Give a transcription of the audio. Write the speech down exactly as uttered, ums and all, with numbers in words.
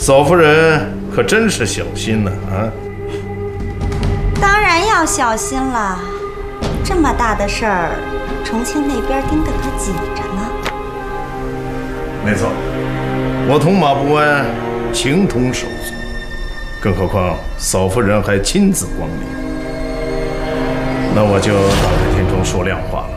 嫂夫人可真是小心呢啊！ 当然要小心了，这么大的事儿，重庆那边盯得可紧着呢。 没错，我同马不安情同手足，更何况嫂夫人还亲自光临。那我就打开天窗说亮话了。